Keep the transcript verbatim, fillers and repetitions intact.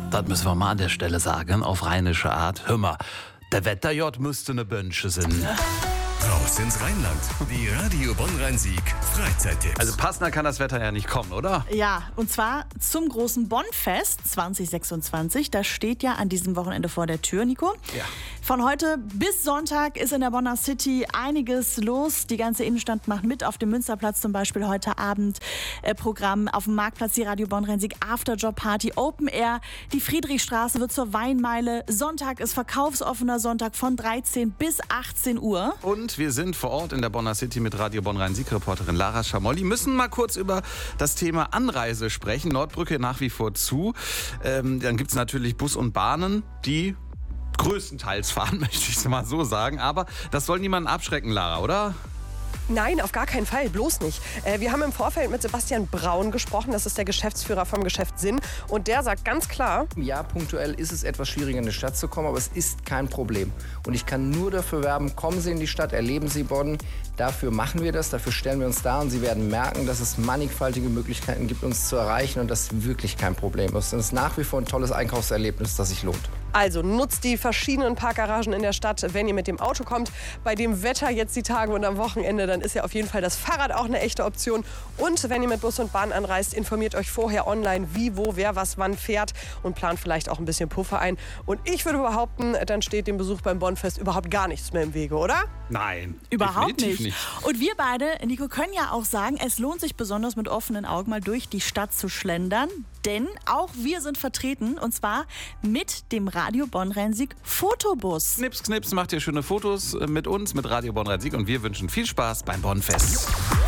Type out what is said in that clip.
Das müssen wir mal an der Stelle sagen, auf rheinische Art. Hör mal, der Wetterjott müsste eine Bönsche sind. Raus ins Rheinland. Die Radio Bonn-Rhein-Sieg Freizeittipps. Also passender kann das Wetter ja nicht kommen, oder? Ja, und zwar zum großen Bonn-Fest zwanzig sechsundzwanzig. Das steht ja an diesem Wochenende vor der Tür, Nico. Ja. Von heute bis Sonntag ist in der Bonner City einiges los. Die ganze Innenstadt macht mit. Auf dem Münsterplatz zum Beispiel heute Abend äh, Programm. Auf dem Marktplatz die Radio Bonn-Rhein-Sieg Afterjob-Party. Open Air. Die Friedrichstraße wird zur Weinmeile. Sonntag ist verkaufsoffener Sonntag von dreizehn bis achtzehn Uhr. Und wir sind vor Ort in der Bonner City mit Radio Bonn-Rhein-Sieg-Reporterin Lara Schamolli. Müssen mal kurz über das Thema Anreise sprechen. Nordbrücke nach wie vor zu. Ähm, dann gibt es natürlich Bus und Bahnen, die größtenteils fahren, möchte ich es mal so sagen. Aber das soll niemanden abschrecken, Lara, oder? Nein, auf gar keinen Fall, bloß nicht. Äh, wir haben im Vorfeld mit Sebastian Braun gesprochen, das ist der Geschäftsführer vom Geschäft Sinn. Und der sagt ganz klar: Ja, punktuell ist es etwas schwieriger, in die Stadt zu kommen, aber es ist kein Problem. Und ich kann nur dafür werben, kommen Sie in die Stadt, erleben Sie Bonn. Dafür machen wir das, dafür stellen wir uns da und Sie werden merken, dass es mannigfaltige Möglichkeiten gibt, uns zu erreichen und das wirklich kein Problem ist. Und es ist nach wie vor ein tolles Einkaufserlebnis, das sich lohnt. Also nutzt die verschiedenen Parkgaragen in der Stadt, wenn ihr mit dem Auto kommt. Bei dem Wetter jetzt die Tage und am Wochenende, dann ist ja auf jeden Fall das Fahrrad auch eine echte Option. Und wenn ihr mit Bus und Bahn anreist, informiert euch vorher online, wie, wo, wer, was, wann fährt und plant vielleicht auch ein bisschen Puffer ein. Und ich würde behaupten, dann steht dem Besuch beim Bonn-Fest überhaupt gar nichts mehr im Wege, oder? Nein, Überhaupt definitiv nicht. Und wir beide, Nico, können ja auch sagen, es lohnt sich besonders mit offenen Augen mal durch die Stadt zu schlendern. Denn auch wir sind vertreten, und zwar mit dem Radio Bonn-Rhein-Sieg Fotobus. Knips, knips, macht ihr schöne Fotos mit uns, mit Radio Bonn-Rhein-Sieg und wir wünschen viel Spaß beim Bonn-Fest.